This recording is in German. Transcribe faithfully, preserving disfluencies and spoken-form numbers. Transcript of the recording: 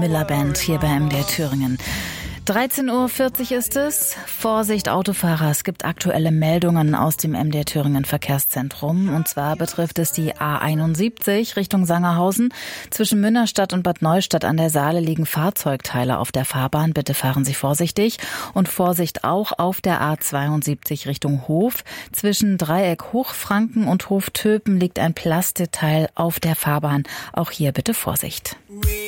Miller Band hier bei M D R Thüringen. dreizehn Uhr vierzig ist es. Vorsicht Autofahrer, es gibt aktuelle Meldungen aus dem M D R Thüringen Verkehrszentrum. Und zwar betrifft es die A einundsiebzig Richtung Sangerhausen. Zwischen Münnerstadt und Bad Neustadt an der Saale liegen Fahrzeugteile auf der Fahrbahn. Bitte fahren Sie vorsichtig. Und Vorsicht auch auf der A zweiundsiebzig Richtung Hof. Zwischen Dreieck Hochfranken und Hof Töpen liegt ein Plastikteil auf der Fahrbahn. Auch hier bitte Vorsicht.